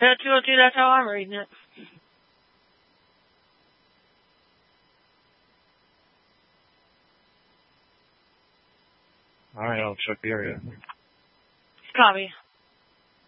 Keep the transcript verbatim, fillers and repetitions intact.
That two oh two, that's how I'm reading it. All right, I'll check the area. Copy.